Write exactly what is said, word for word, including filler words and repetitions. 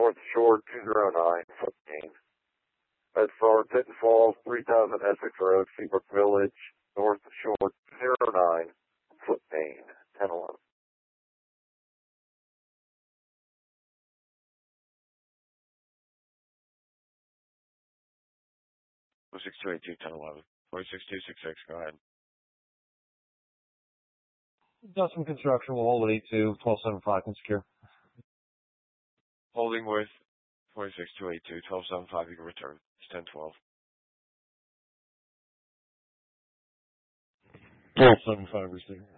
North Shore two oh nine, fourteen. MedStar Pit and Falls, three thousand Essex Road, Seabrook Village, North Shore two oh nine, fourteen, ten eleven. six two eight two, ten eleven. four six two six six, go ahead. Dustin Construction will hold at eight two, twelve seventy-five, can secure. Holding with four six two eight two, twelve seventy-five, you can return. It's ten twelve. twelve seventy-five, receiver.